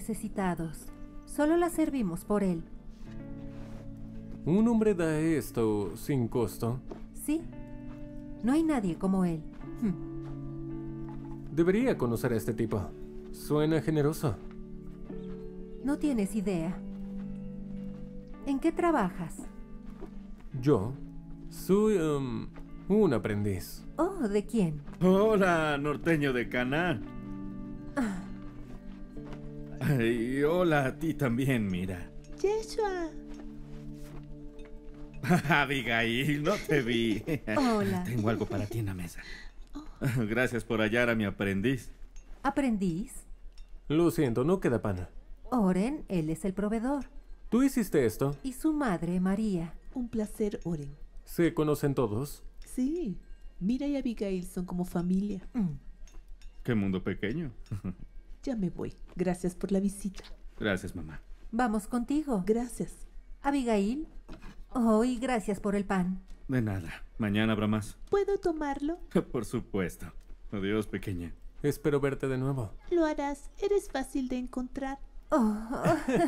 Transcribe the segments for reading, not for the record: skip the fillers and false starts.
necesitados. Solo la servimos por él. ¿Un hombre da esto sin costo? Sí. No hay nadie como él. Debería conocer a este tipo. Suena generoso. No tienes idea. ¿En qué trabajas? Yo soy un aprendiz. Oh, ¿de quién? Hola, norteño de Cana. Y hola a ti también, mira. Yeshua. Abigail, no te vi. Hola. Tengo algo para ti en la mesa. Gracias por hallar a mi aprendiz. ¿Aprendiz? Lo siento, no queda pan. Oren, él es el proveedor. ¿Tú hiciste esto? Y su madre, María. Un placer, Oren. ¿Se conocen todos? Sí. Mira y Abigail son como familia. Qué mundo pequeño. Ya me voy. Gracias por la visita. Gracias, mamá. Vamos contigo. Gracias. Abigail. Oh, y gracias por el pan. De nada. Mañana habrá más. ¿Puedo tomarlo? Por supuesto. Adiós, pequeña. Espero verte de nuevo. Lo harás. Eres fácil de encontrar. Oh.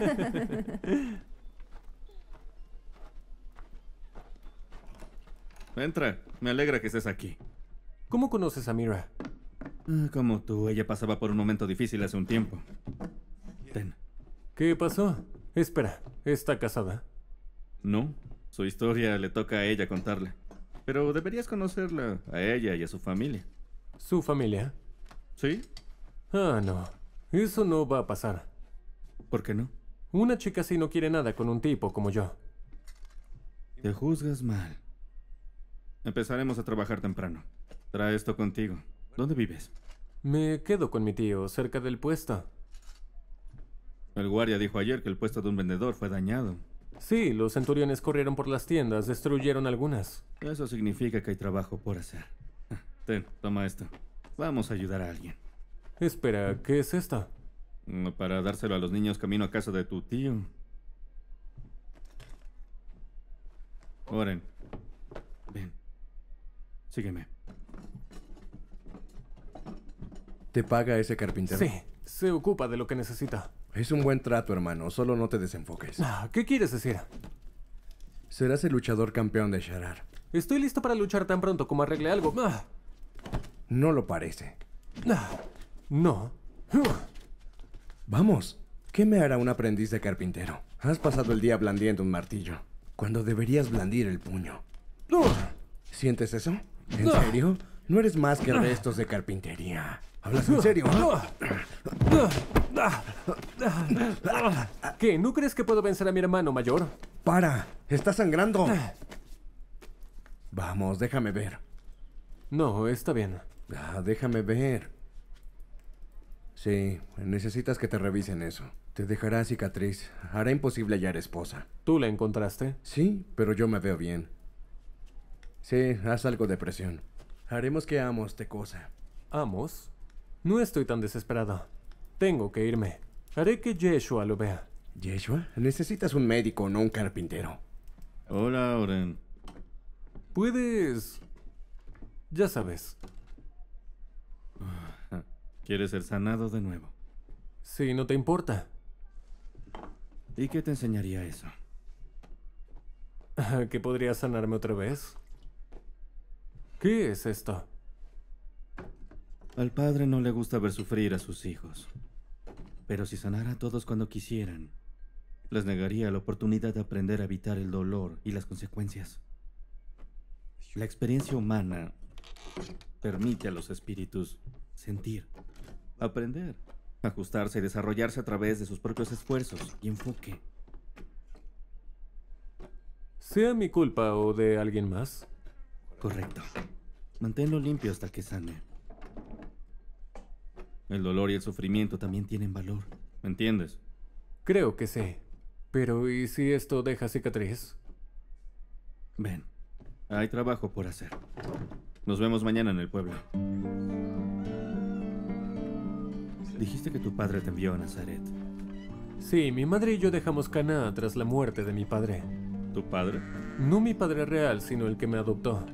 Entra. Me alegra que estés aquí. ¿Cómo conoces a Mira? Como tú, ella pasaba por un momento difícil hace un tiempo. Ten. ¿Qué pasó? Espera, ¿está casada? No, su historia le toca a ella contarla. Pero deberías conocerla, a ella y a su familia. ¿Su familia? ¿Sí? Ah, no. Eso no va a pasar. ¿Por qué no? Una chica así no quiere nada con un tipo como yo. Te juzgas mal. Empezaremos a trabajar temprano. Trae esto contigo. ¿Dónde vives? Me quedo con mi tío, cerca del puesto. El guardia dijo ayer que el puesto de un vendedor fue dañado. Sí, los centuriones corrieron por las tiendas, destruyeron algunas. Eso significa que hay trabajo por hacer. Ten, toma esto. Vamos a ayudar a alguien. Espera, ¿qué es esto? Para dárselo a los niños camino a casa de tu tío. Oren. Ven. Sígueme. ¿Te paga ese carpintero? Sí, se ocupa de lo que necesita. Es un buen trato, hermano. Solo no te desenfoques. ¿Qué quieres decir? Serás el luchador campeón de Sharar. Estoy listo para luchar tan pronto como arregle algo. No lo parece. No. Vamos. ¿Qué me hará un aprendiz de carpintero? Has pasado el día blandiendo un martillo, cuando deberías blandir el puño. ¿Sientes eso? ¿En serio? No eres más que restos de carpintería. ¿Hablas en serio? ¿Qué? ¿No crees que puedo vencer a mi hermano mayor? ¡Para! ¡Está sangrando! Vamos, déjame ver. No, está bien. Déjame ver. Sí, necesitas que te revisen eso. Te dejará cicatriz. Hará imposible hallar esposa. ¿Tú la encontraste? Sí, pero yo me veo bien. Sí, haz algo de presión. Haremos que Amos te cosa. ¿Amos? No estoy tan desesperado. Tengo que irme. Haré que Yeshua lo vea. ¿Yeshua? Necesitas un médico, no un carpintero. Hola, Oren. Puedes... Ya sabes. ¿Quieres ser sanado de nuevo? Si no te importa. ¿Y qué te enseñaría eso? ¿Que podría sanarme otra vez? ¿Qué es esto? Al padre no le gusta ver sufrir a sus hijos. Pero si sanara a todos cuando quisieran, les negaría la oportunidad de aprender a evitar el dolor y las consecuencias. La experiencia humana permite a los espíritus sentir, aprender, ajustarse y desarrollarse a través de sus propios esfuerzos y enfoque. ¿Sea mi culpa o de alguien más? Correcto. Manténlo limpio hasta que sane. El dolor y el sufrimiento también tienen valor. ¿Me entiendes? Creo que sí. Pero ¿y si esto deja cicatriz? Ven, hay trabajo por hacer. Nos vemos mañana en el pueblo. Dijiste que tu padre te envió a Nazaret. Sí, mi madre y yo dejamos Cana tras la muerte de mi padre. ¿Tu padre? No mi padre real, sino el que me adoptó.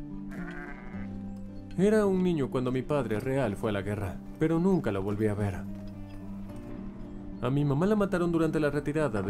Era un niño cuando mi padre real fue a la guerra, pero nunca lo volví a ver. A mi mamá la mataron durante la retirada